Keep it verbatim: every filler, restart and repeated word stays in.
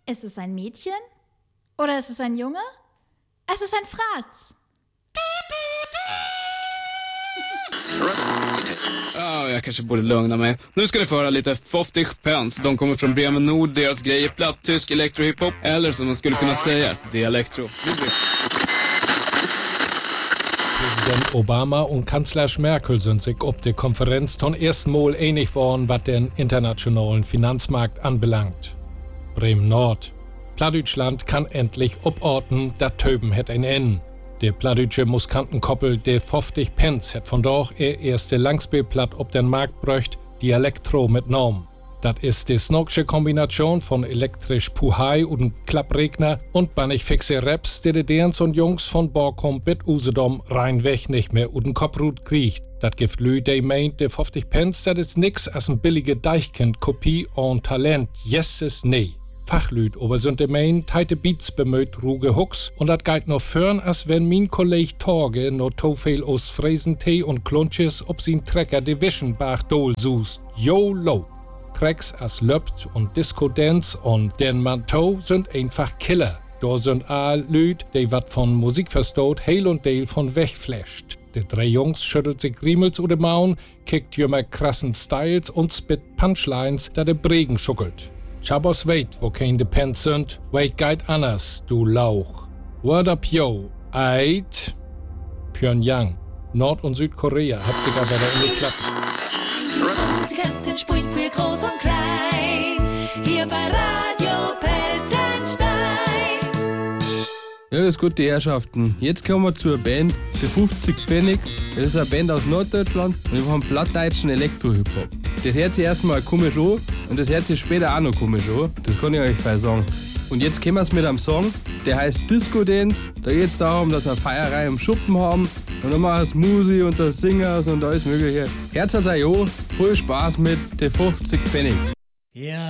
Ist es ein Mädchen? Oder ist es ein Junge? Es ist ein Fratz. Ja, jag kanske borde lugna mig. Nu ska ni få höra lite Foftig Pence. De kommer från Bremen Nord, deras grej är platt tysk elektrohiphop. Eller som man skulle kunna säga, dialektro. Präsident Obama und Kanzler Merkel sind sich ob der Konferenz zum ersten Mal einig worden, was den internationalen Finanzmarkt anbelangt. Bremen Nord. Plattdeutschland kann endlich oporten, dat Töben het ein Ende. Der plattdeutsche Muskantenkoppel, der Foftig Pence, hat von dort er erste Langspielplatt ob den Markt bräucht, Dialektro mit Norm. Das ist die snoksche Kombination von elektrisch Puhai und Klappregner und bannig fixe Raps, die die Derns und Jungs von Borkum bis Usedom reinweg nicht mehr uden Kopprut kriegt. Dat gibt Lü, die meint, der Foftig Pence, dat ist nix als ein billige Deichkind-Kopie und Talent. Jesses nee. Fachlüd, aber sind de Main teite Beats bemüht ruge Hooks und dat geht noch fern, als wenn min Kolleg Torge no to viel aus Fräsentee und Klunches ob sin Trecker de Wischenbach dol sust. YOLO! Tracks as Löpt und Disco-Dance und den Manteau sind einfach Killer. Da sind all Lüd, die wat von Musik verstaut, heil und deil von wegflasht. Die drei Jungs schüttelt sich Riemels oder Maun, kickt jümmer krassen Styles und spit Punchlines, da de Bregen schuckelt. Chabos weit, wo kein de Pence sind, wait geht anders, du Lauch. Word up yo, eit. Pyongyang, Nord- und Südkorea, habt sich aber da in die Klappe. Musikanten spricht für groß und klein, hier bei Radio Pelzenstein. Ja, das ist gut, die Herrschaften. Jetzt kommen wir zur Band, die fünfzig Pfennig. Das ist eine Band aus Norddeutschland und wir haben plattdeutschen Elektro-Hip-Hop. Das hört sich erstmal komisch an und das hört sich später auch noch komisch an. Das kann ich euch voll sagen. Und jetzt kommen wir mit einem Song, der heißt Disco Dance. Da geht es darum, dass wir eine Feierei im Schuppen haben. Und dann machen wir das Musi und das Singers und alles Mögliche. Herz euch an, viel Spaß mit den fünfzig Pfennig. Ja.